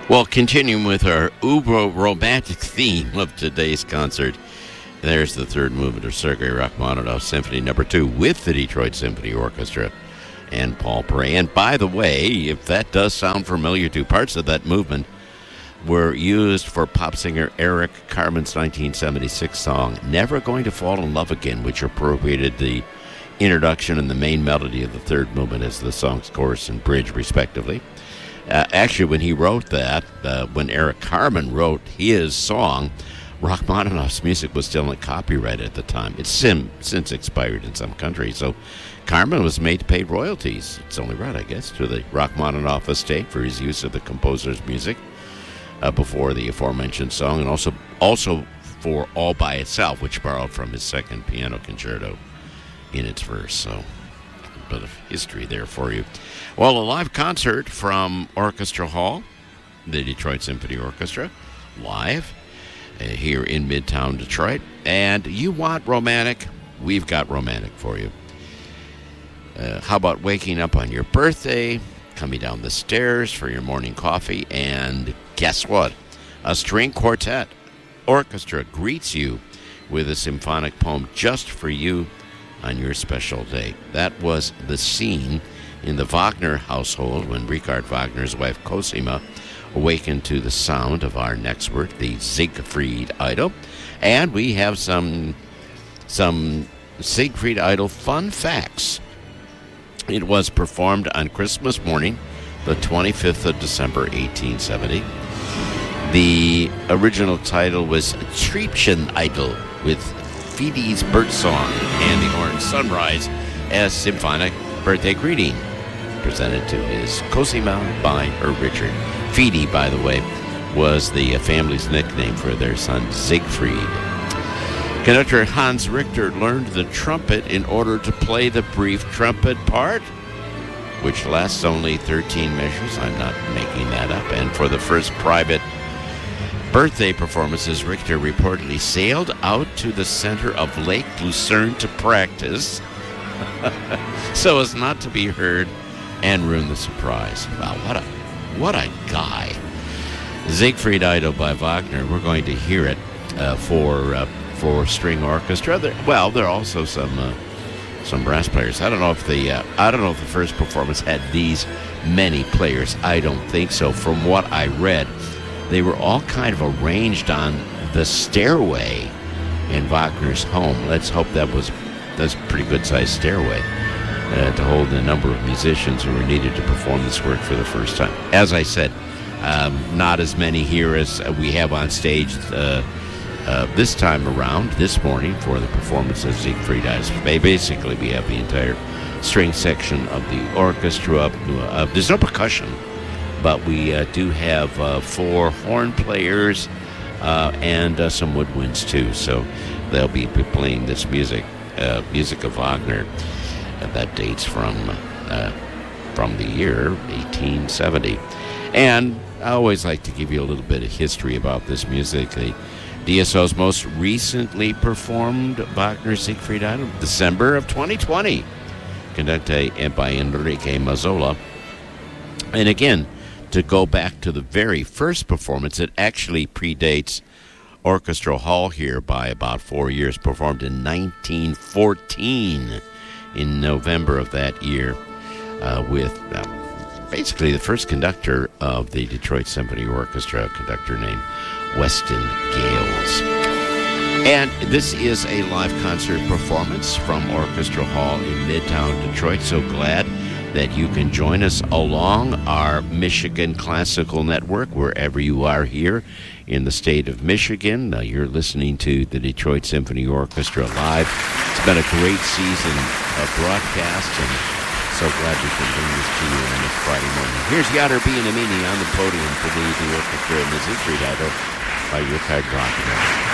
Well, continuing with our uber-romantic theme of today's concert, there's the third movement of Sergei Rachmaninoff Symphony No. 2 with the Detroit Symphony Orchestra and Paul Paray. And by the way, if that does sound familiar to you, parts of that movement were used for pop singer Eric Carmen's 1976 song, Never Going to Fall in Love Again, which appropriated the introduction and the main melody of the third movement as the song's chorus and bridge, respectively. Actually, when he wrote that, when Eric Carmen wrote his song, Rachmaninoff's music was still in copyright at the time. It's since expired in some countries, so Carmen was made to pay royalties. It's only right, I guess, to the Rachmaninoff estate for his use of the composer's music before the aforementioned song, and also for All By Itself, which borrowed from his second piano concerto in its verse. So a bit of history there for you. Well, a live concert from Orchestra Hall, the Detroit Symphony Orchestra, live here in Midtown Detroit. And you want romantic? We've got romantic for you. How about waking up on your birthday, coming down the stairs for your morning coffee, and guess what? A string quartet orchestra greets you with a symphonic poem just for you on your special day. That was the scene in the Wagner household when Richard Wagner's wife Cosima awakened to the sound of our next work, the Siegfried Idyll. And we have some Siegfried Idyll fun facts. It was performed on Christmas morning, the 25th of December, 1870. The original title was Triebchen Idyll, with Fidi's Birdsong and the Orange Sunrise as symphonic birthday greeting, presented to his Cosima by her Richard. Fidi, by the way, was the family's nickname for their son Siegfried. Conductor Hans Richter learned the trumpet in order to play the brief trumpet part, which lasts only 13 measures. I'm not making that up. And for the first private birthday performances, Richter reportedly sailed out to the center of Lake Lucerne to practice so as not to be heard and ruin the surprise. Wow, what a guy. Siegfried Idyll by Wagner. We're going to hear it for string orchestra. There are also some brass players. I don't know if the first performance had these many players. I don't think so. From what I read, they were all kind of arranged on the stairway in Wagner's home. Let's hope that's a pretty good-sized stairway to hold the number of musicians who were needed to perform this work for the first time. As I said, not as many here as we have on stage this time around, this morning, for the performance of Siegfried Idyll. Basically, we have the entire string section of the orchestra up. There's no percussion, but we do have 4 horn players and some woodwinds too. So they'll be playing this music of Wagner that dates from the year 1870. And I always like to give you a little bit of history about this music. The DSO's most recently performed Wagner's Siegfried Idyll, December of 2020, conducted by Enrique Mazzola. And again, to go back to the very first performance, it actually predates Orchestra Hall here by about 4 years, performed in 1914 in November of that year with basically the first conductor of the Detroit Symphony Orchestra, a conductor named Weston Gales. And this is a live concert performance from Orchestra Hall in Midtown Detroit. So glad that you can join us along our Michigan Classical Network, wherever you are here in the state of Michigan. You're listening to the Detroit Symphony Orchestra live. It's been a great season of broadcast, and so glad we can bring this to you on this Friday morning. Here's Yadar B. and Amini on the podium to lead the orchestra in the Siegfried Idyll by Richard Wagner.